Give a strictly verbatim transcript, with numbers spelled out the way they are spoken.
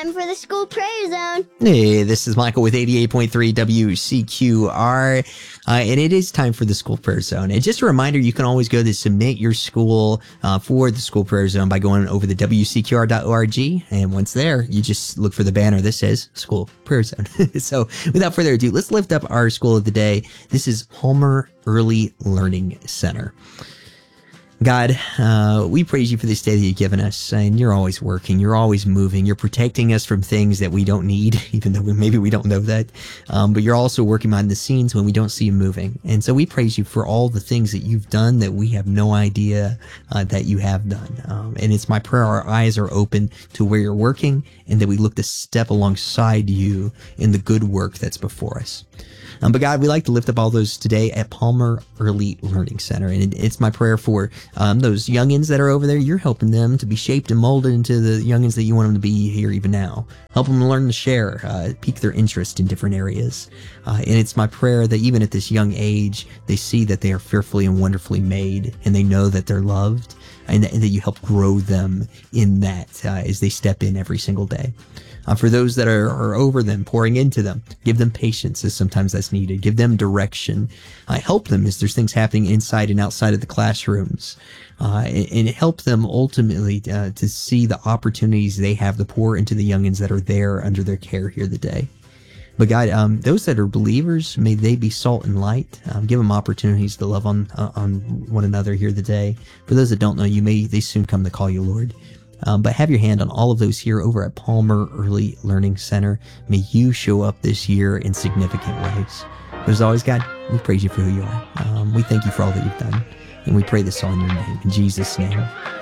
Time for the school prayer zone. Hey, this is Michael with eighty-eight point three W C Q R, uh, and it is time for the school prayer zone. And just a reminder, you can always go to submit your school uh, for the school prayer zone by going over to W C Q R dot org, and once there, you just look for the banner that says School Prayer Zone. So without further ado, let's lift up our school of the day. This is Palmer Early Learning Center. God, uh, we praise you for this day that you've given us, and you're always working, you're always moving, you're protecting us from things that we don't need, even though we, maybe we don't know that, um, but you're also working behind the scenes when we don't see you moving. And so we praise you for all the things that you've done that we have no idea uh, that you have done. Um, and it's my prayer our eyes are open to where you're working, and that we look to step alongside you in the good work that's before us. Um, but God, we like to lift up all those today at Palmer Early Learning Center. And it, it's my prayer for um, those youngins that are over there. You're helping them to be shaped and molded into the youngins that you want them to be here even now. Help them learn to share, uh, pique their interest in different areas. Uh, and it's my prayer that even at this young age, they see that they are fearfully and wonderfully made, and they know that they're loved, and that, and that you help grow them in that uh, as they step in every single day. Uh, for those that are, are over them, pouring into them, give them patience as sometimes that's needed. Give them direction. Uh, help them as there's things happening inside and outside of the classrooms. Uh, and, and help them ultimately uh, to see the opportunities they have to pour into the youngins that are there under their care here today. But God, um, those that are believers, may they be salt and light. Um, give them opportunities to love on uh, on one another here today. For those that don't know you, may they soon come to call you Lord. Um, but have your hand on all of those here over at Palmer Early Learning Center. May you show up this year in significant ways. But as always, God, we praise you for who you are. Um, we thank you for all that you've done. And we pray this all in your name. In Jesus' name,